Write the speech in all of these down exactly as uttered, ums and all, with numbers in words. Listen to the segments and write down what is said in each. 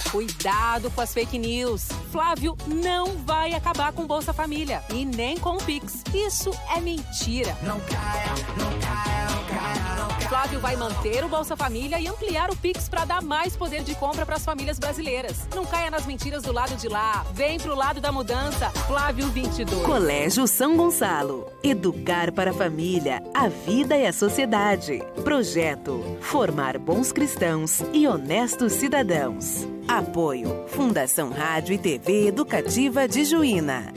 Cuidado com as fake news. Flávio não vai acabar com Bolsa Família e nem com o Pix. Isso é mentira. Não caia, não caia, não caia, não caia. Flávio vai manter o Bolsa Família e ampliar o Pix para dar mais poder de compra para as famílias brasileiras. Não caia nas mentiras do lado de lá. Vem pro lado da mudança. Flávio vinte e dois. Colégio São Gonçalo. Educar para a família, a vida e a sociedade. Projeto: formar bons cristãos e honestos cidadãos. Apoio: Fundação Rádio e T V Educativa de Juína.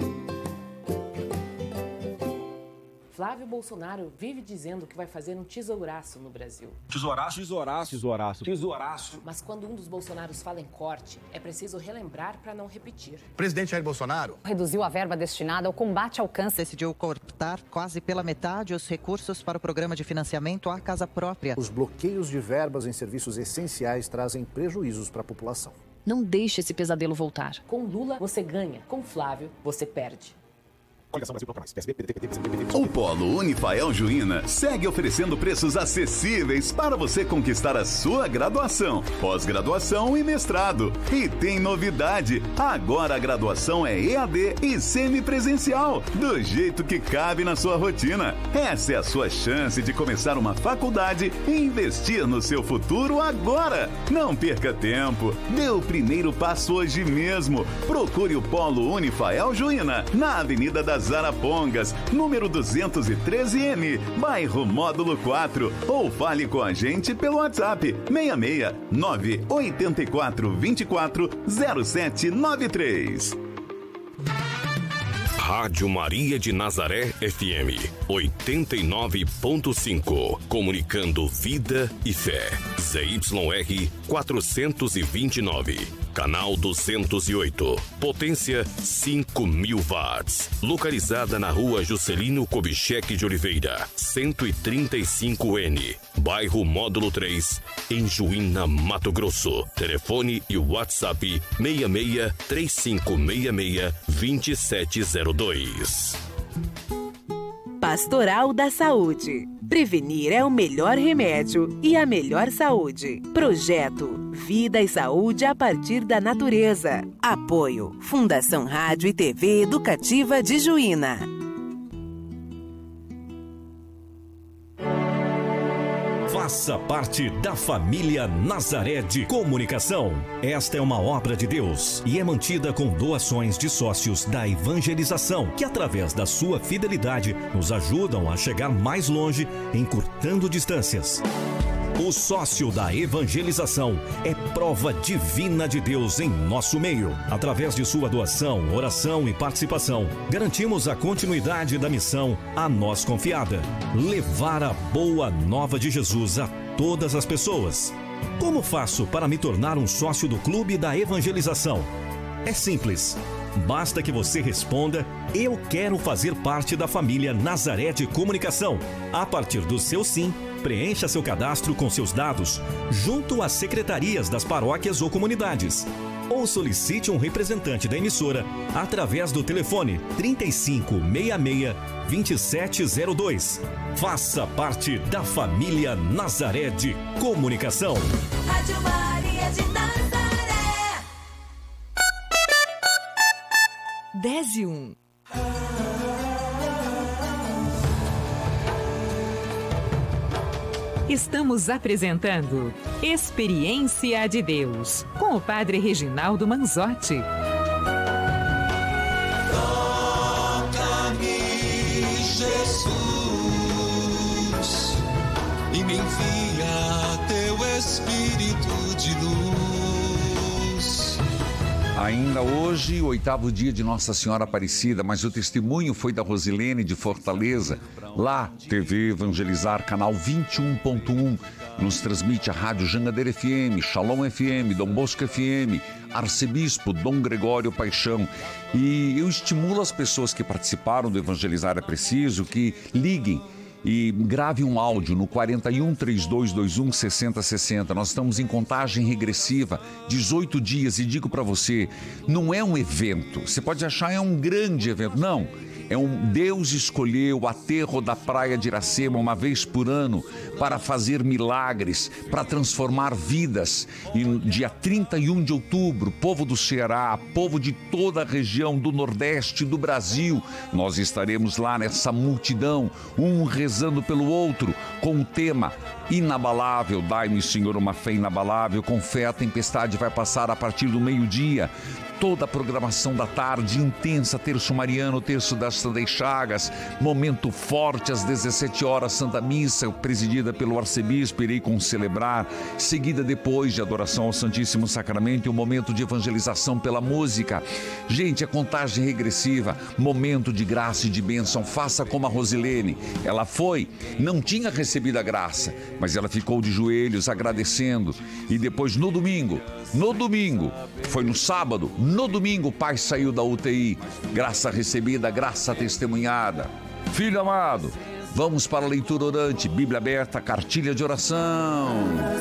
Flávio Bolsonaro vive dizendo que vai fazer um tesouraço no Brasil. Tesouraço? Tesouraço. Tesouraço. Tesouraço. Mas quando um dos Bolsonaros fala em corte, é preciso relembrar para não repetir. O presidente Jair Bolsonaro reduziu a verba destinada ao combate ao câncer. Decidiu cortar quase pela metade os recursos para o programa de financiamento à casa própria. Os bloqueios de verbas em serviços essenciais trazem prejuízos para a população. Não deixe esse pesadelo voltar. Com Lula, você ganha. Com Flávio, você perde. O Polo Unifael Juína segue oferecendo preços acessíveis para você conquistar a sua graduação, pós-graduação e mestrado. E tem novidade, agora a graduação é E A D e semipresencial, do jeito que cabe na sua rotina. Essa é a sua chance de começar uma faculdade e investir no seu futuro agora. Não perca tempo, dê o primeiro passo hoje mesmo. Procure o Polo Unifael Juína, na Avenida das Arapongas, número duzentos e treze M, bairro Módulo quatro, ou fale com a gente pelo WhatsApp seis seis nove oito quatro dois quatro zero sete nove três. Rádio Maria de Nazaré F M oitenta e nove ponto cinco, comunicando vida e fé. Z Y R quatrocentos e vinte e nove, canal duzentos e oito, potência cinco mil watts, localizada na rua Juscelino Kubitschek de Oliveira, cento e trinta e cinco N, bairro Módulo três, em Juína, Mato Grosso. Telefone e WhatsApp seis seis três cinco seis seis dois sete zero dois. Pastoral da Saúde. Prevenir é o melhor remédio e a melhor saúde. Projeto: Vida e Saúde a partir da natureza. Apoio: Fundação Rádio e T V Educativa de Juína. Faça parte da família Nazaré de Comunicação. Esta é uma obra de Deus e é mantida com doações de sócios da evangelização, que através da sua fidelidade nos ajudam a chegar mais longe, encurtando distâncias. O sócio da evangelização é prova divina de Deus em nosso meio. Através de sua doação, oração e participação, garantimos a continuidade da missão a nós confiada: levar a boa nova de Jesus a todas as pessoas. Como faço para me tornar um sócio do Clube da Evangelização? É simples. Basta que você responda: eu quero fazer parte da família Nazaré de Comunicação. A partir do seu sim, preencha seu cadastro com seus dados junto às secretarias das paróquias ou comunidades. Ou solicite um representante da emissora através do telefone trinta e cinco sessenta e seis vinte e sete zero dois. Faça parte da família Nazaré de Comunicação. Rádio Maria de Nazaré. dez e um. Estamos apresentando Experiência de Deus, com o Padre Reginaldo Manzotti. Toca-me, Jesus, e me envia teu Espírito de luz. Ainda hoje, o oitavo dia de Nossa Senhora Aparecida, mas o testemunho foi da Rosilene de Fortaleza. Lá, T V Evangelizar, canal vinte e um ponto um, nos transmite a Rádio Jangadeira F M, Shalom F M, Dom Bosco F M, Arcebispo Dom Gregório Paixão. E eu estimulo as pessoas que participaram do Evangelizar é Preciso que liguem e grave um áudio no quarenta e um, trinta e dois vinte e um, sessenta sessenta. Nós estamos em contagem regressiva, dezoito dias, e digo para você, não é um evento. Você pode achar que é um grande evento. Não, É um Deus escolheu o aterro da praia de Iracema uma vez por ano para fazer milagres, para transformar vidas. E no dia trinta e um de outubro, povo do Ceará, povo de toda a região do Nordeste do Brasil, nós estaremos lá nessa multidão, um rezando pelo outro, com o tema inabalável, dai-me, Senhor, uma fé inabalável. Com fé a tempestade vai passar a partir do meio-dia. Toda a programação da tarde intensa, terço mariano, terço das Santas Chagas, momento forte às dezessete horas, Santa Missa, presidida pelo arcebispo, irei concelebrar, seguida depois de adoração ao Santíssimo Sacramento e um momento de evangelização pela música. Gente, a contagem regressiva, momento de graça e de bênção. Faça como a Rosilene, ela foi, não tinha recebido a graça, mas ela ficou de joelhos agradecendo, e depois no domingo, no domingo, foi no sábado, no domingo o pai saiu da U T I, graça recebida, graça testemunhada. Filho amado, vamos para a leitura orante, Bíblia aberta, cartilha de oração.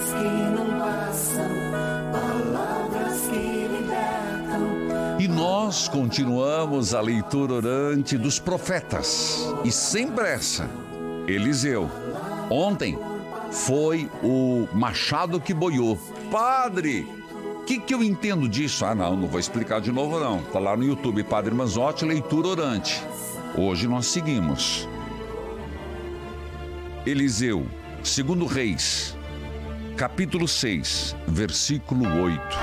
E nós continuamos a leitura orante dos profetas, e sem pressa, Eliseu. Ontem foi o machado que boiou. Padre, o que, que eu entendo disso? Ah, não, não vou explicar de novo, não. Está lá no YouTube, Padre Manzotti, leitura orante. Hoje nós seguimos. Eliseu, segundo Reis, capítulo seis, versículo oito.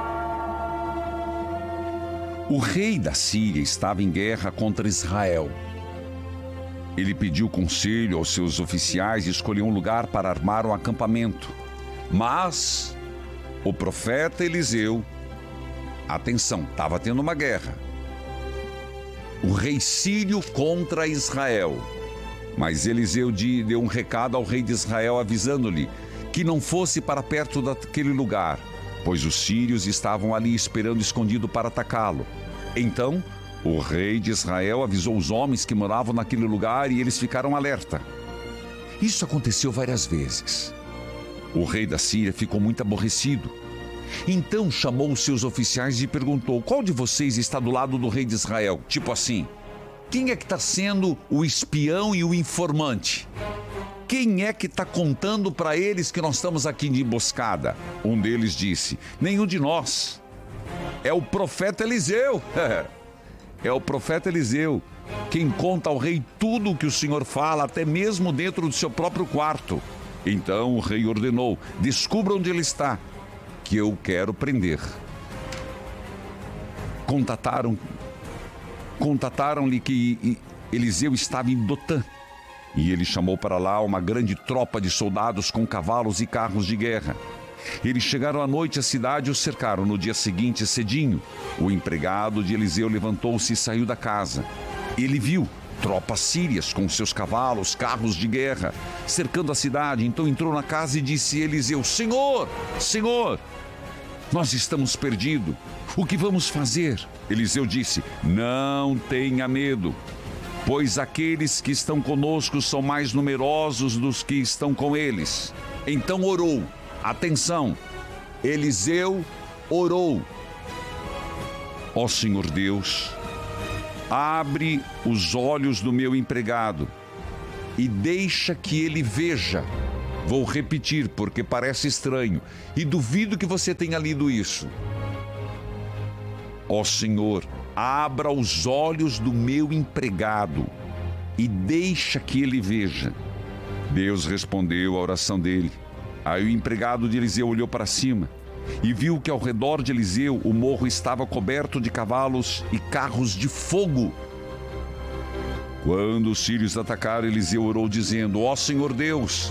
O rei da Síria estava em guerra contra Israel. Ele pediu conselho aos seus oficiais e escolheu um lugar para armar um acampamento. Mas o profeta Eliseu, atenção, estava tendo uma guerra. O rei sírio contra Israel. Mas Eliseu deu um recado ao rei de Israel avisando-lhe que não fosse para perto daquele lugar, pois os sírios estavam ali esperando escondido para atacá-lo. Então o rei de Israel avisou os homens que moravam naquele lugar e eles ficaram alerta. Isso aconteceu várias vezes. O rei da Síria ficou muito aborrecido. Então chamou os seus oficiais e perguntou: qual de vocês está do lado do rei de Israel? Tipo assim, quem é que está sendo o espião e o informante? Quem é que está contando para eles que nós estamos aqui de emboscada? Um deles disse: nenhum de nós. É o profeta Eliseu. É o profeta Eliseu quem conta ao rei tudo o que o Senhor fala, até mesmo dentro do seu próprio quarto. Então o rei ordenou: descubra onde ele está, que eu quero prender. Contataram, contataram-lhe que Eliseu estava em Dotã, e ele chamou para lá uma grande tropa de soldados com cavalos e carros de guerra. Eles chegaram à noite à cidade e o cercaram. No dia seguinte, cedinho, o empregado de Eliseu levantou-se e saiu da casa. Ele viu tropas sírias com seus cavalos, carros de guerra, cercando a cidade. Então entrou na casa e disse a Eliseu: Senhor, Senhor, nós estamos perdidos. O que vamos fazer? Eliseu disse: não tenha medo, pois aqueles que estão conosco são mais numerosos dos que estão com eles. Então orou. Atenção, Eliseu orou: ó Senhor Deus, abre os olhos do meu empregado e deixa que ele veja. Vou repetir porque parece estranho e duvido que você tenha lido isso. Ó Senhor, abra os olhos do meu empregado e deixa que ele veja. Deus respondeu à oração dele. Aí o empregado de Eliseu olhou para cima e viu que ao redor de Eliseu o morro estava coberto de cavalos e carros de fogo. Quando os sírios atacaram, Eliseu orou dizendo: ó Senhor Deus,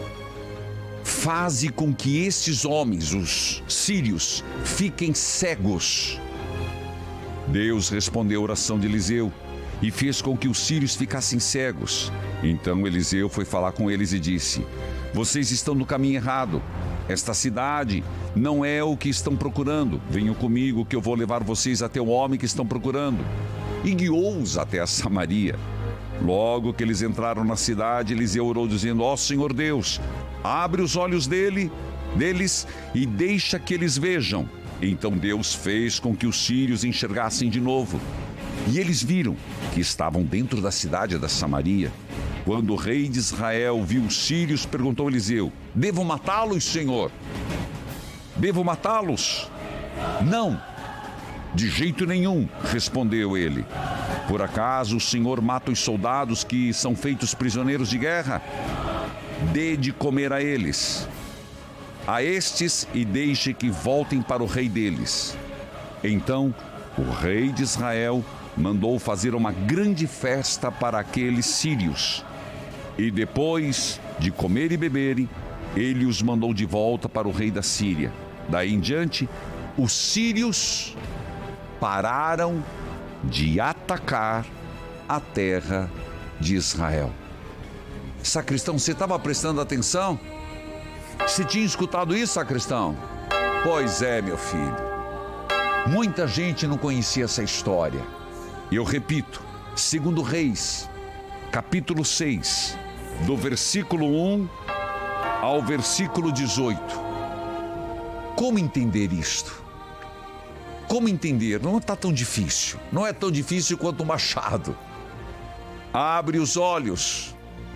faze com que esses homens, os sírios, fiquem cegos. Deus respondeu a oração de Eliseu e fez com que os sírios ficassem cegos. Então Eliseu foi falar com eles e disse: vocês estão no caminho errado. Esta cidade não é o que estão procurando. Venham comigo que eu vou levar vocês até o homem que estão procurando. E guiou-os até a Samaria. Logo que eles entraram na cidade, Eliseu orou dizendo: ó Senhor Deus, abre os olhos dele, deles e deixa que eles vejam. Então Deus fez com que os sírios enxergassem de novo. E eles viram que estavam dentro da cidade da Samaria. Quando o rei de Israel viu os sírios, perguntou a Eliseu: devo matá-los, Senhor? Devo matá-los? Não, de jeito nenhum, respondeu ele. Por acaso o Senhor mata os soldados que são feitos prisioneiros de guerra? Dê de comer a eles, a estes, e deixe que voltem para o rei deles. Então o rei de Israel mandou fazer uma grande festa para aqueles sírios. E depois de comer e beberem, ele os mandou de volta para o rei da Síria. Daí em diante, os sírios pararam de atacar a terra de Israel. Sacristão, você estava prestando atenção? Você tinha escutado isso, sacristão? Pois é, meu filho. Muita gente não conhecia essa história. E eu repito, segundo Reis, capítulo seis, do versículo um ao versículo dezoito. Como entender isto? Como entender? Não está tão difícil. Não é tão difícil quanto o machado. Abre os olhos.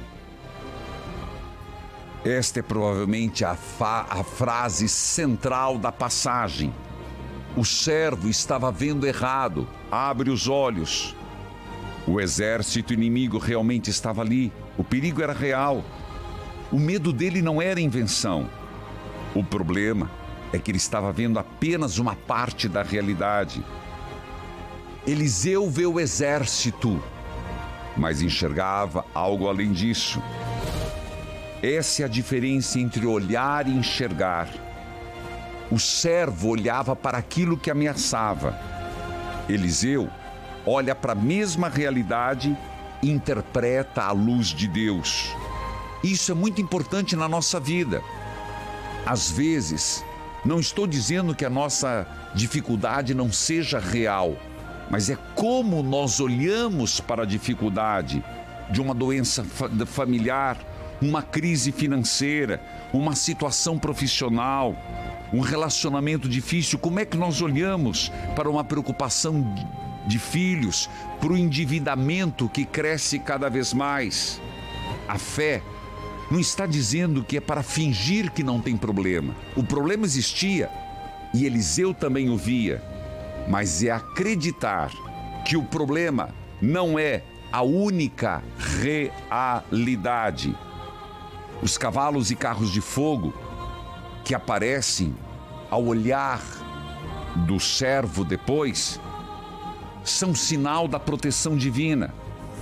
Esta é provavelmente a, fa- a frase central da passagem. O servo estava vendo errado. Abre os olhos. O exército inimigo realmente estava ali. O perigo era real. O medo dele não era invenção. O problema é que ele estava vendo apenas uma parte da realidade. Eliseu vê o exército, mas enxergava algo além disso. Essa é a diferença entre olhar e enxergar. O servo olhava para aquilo que ameaçava. Eliseu olha para a mesma realidade e interpreta a luz de Deus. Isso é muito importante na nossa vida. Às vezes, não estou dizendo que a nossa dificuldade não seja real, mas é como nós olhamos para a dificuldade de uma doença fa- familiar, uma crise financeira, uma situação profissional, um relacionamento difícil. Como é que nós olhamos para uma preocupação de filhos, para o endividamento que cresce cada vez mais? A fé não está dizendo que é para fingir que não tem problema. O problema existia e Eliseu também o via, mas é acreditar que o problema não é a única realidade. Os cavalos e carros de fogo que aparecem ao olhar do servo depois são sinal da proteção divina.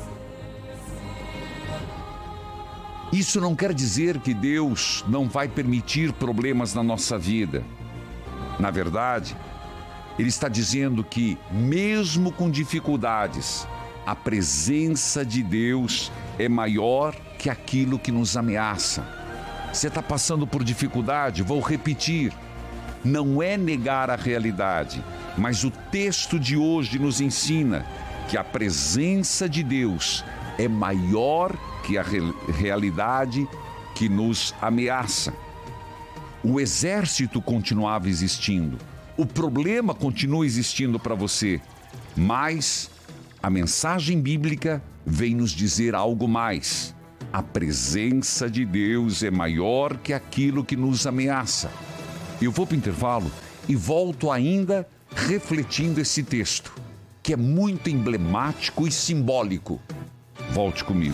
Isso não quer dizer que Deus não vai permitir problemas na nossa vida. Na verdade, Ele está dizendo que, mesmo com dificuldades, a presença de Deus é maior que aquilo que nos ameaça. Você está passando por dificuldade? Vou repetir. Não é negar a realidade, mas o texto de hoje nos ensina que a presença de Deus é maior que a re- realidade que nos ameaça. O exército continuava existindo, o problema continua existindo para você, mas a mensagem bíblica vem nos dizer algo mais. A presença de Deus é maior que aquilo que nos ameaça. Eu vou para o intervalo e volto ainda refletindo esse texto, que é muito emblemático e simbólico. Volte comigo.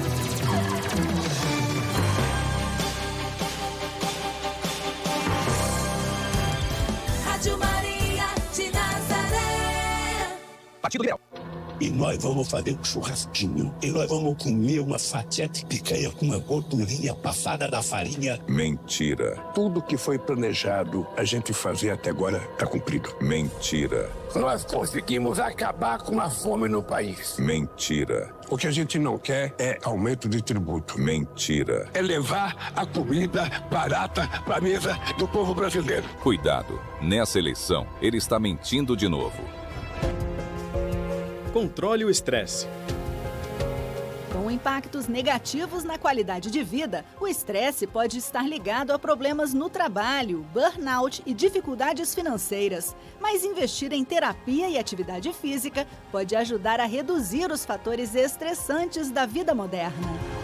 Rádio Maria de Nazaré. Partido Liberal. E nós vamos fazer um churrasquinho. E nós vamos comer uma fatia de picanha com uma gordurinha passada da farinha. Mentira. Tudo que foi planejado a gente fazer até agora está cumprido. Mentira. Nós conseguimos acabar com a fome no país. Mentira. O que a gente não quer é aumento de tributo. Mentira. É levar a comida barata para a mesa do povo brasileiro. Cuidado. Nessa eleição, ele está mentindo de novo. Controle o estresse. Com impactos negativos na qualidade de vida, o estresse pode estar ligado a problemas no trabalho, burnout e dificuldades financeiras. Mas investir em terapia e atividade física pode ajudar a reduzir os fatores estressantes da vida moderna.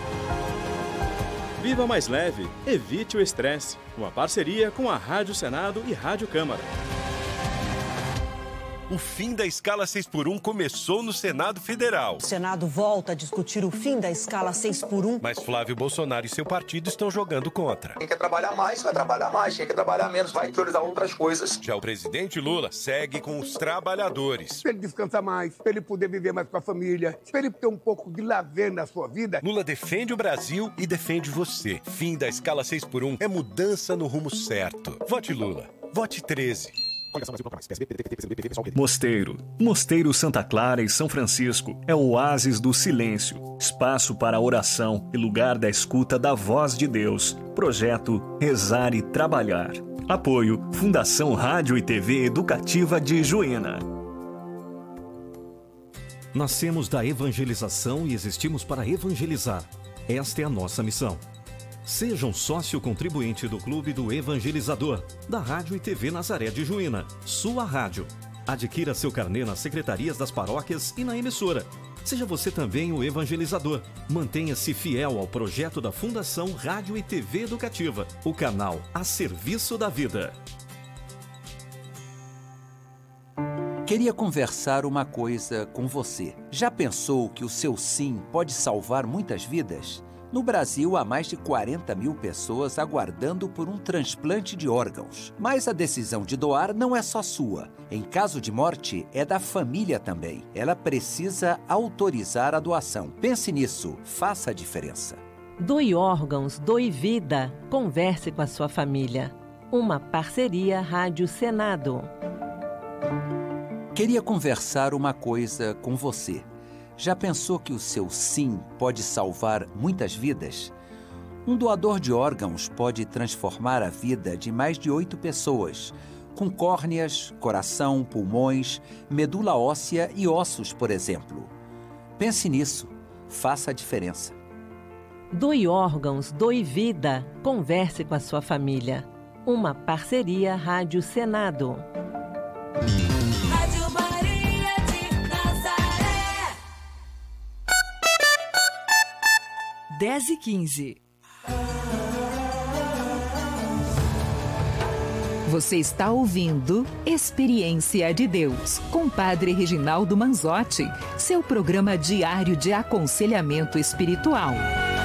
Viva mais leve, evite o estresse. Uma parceria com a Rádio Senado e Rádio Câmara. O fim da escala seis por um começou no Senado Federal. O Senado volta a discutir o fim da escala seis por um. Mas Flávio Bolsonaro e seu partido estão jogando contra. Quem quer trabalhar mais, vai trabalhar mais. Quem quer trabalhar menos, vai priorizar outras coisas. Já o presidente Lula segue com os trabalhadores. Para ele descansar mais, para ele poder viver mais com a família, para ele ter um pouco de lazer na sua vida. Lula defende o Brasil e defende você. Fim da escala seis por um é mudança no rumo certo. Vote Lula. Vote treze. Mosteiro. Mosteiro Santa Clara e São Francisco é o oásis do silêncio, espaço para oração e lugar da escuta da voz de Deus. Projeto Rezar e Trabalhar. Apoio Fundação Rádio e T V Educativa de Juína. Nascemos da evangelização e existimos para evangelizar. Esta é a nossa missão. Seja um sócio contribuinte do Clube do Evangelizador, da Rádio e T V Nazaré de Juína, sua rádio. Adquira seu carnê nas secretarias das paróquias e na emissora. Seja você também o evangelizador. Mantenha-se fiel ao projeto da Fundação Rádio e T V Educativa, o canal a serviço da vida. Queria conversar uma coisa com você. Já pensou que o seu sim pode salvar muitas vidas? No Brasil, há mais de quarenta mil pessoas aguardando por um transplante de órgãos. Mas a decisão de doar não é só sua. Em caso de morte, é da família também. Ela precisa autorizar a doação. Pense nisso, faça a diferença. Doe órgãos, doe vida. Converse com a sua família. Uma parceria Rádio Senado. Queria conversar uma coisa com você. Já pensou que o seu sim pode salvar muitas vidas? Um doador de órgãos pode transformar a vida de mais de oito pessoas, com córneas, coração, pulmões, medula óssea e ossos, por exemplo. Pense nisso. Faça a diferença. Doe órgãos, doe vida. Converse com a sua família. Uma parceria Rádio Senado. Rádio Maria de Nazaré. dez e quinze. Você está ouvindo Experiência de Deus, com Padre Reginaldo Manzotti, seu programa diário de aconselhamento espiritual.